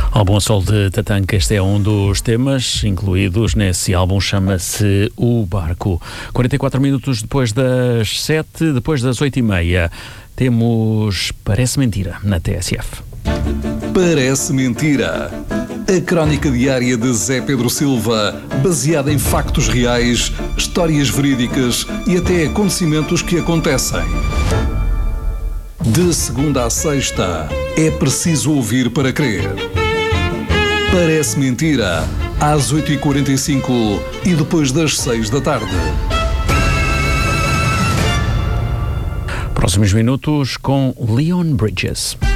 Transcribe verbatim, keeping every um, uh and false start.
Álbum Sol de Tatanka, este é um dos temas incluídos nesse álbum, chama-se O Barco. quarenta e quatro minutos depois das sete, depois das oito e meia, temos Parece Mentira na T S F. Parece Mentira. A crónica diária de Zé Pedro Silva, baseada em factos reais, histórias verídicas e até acontecimentos que acontecem. De segunda a sexta, é preciso ouvir para crer. Parece Mentira, às oito e quarenta e cinco e depois das seis da tarde. Próximos minutos com Leon Bridges.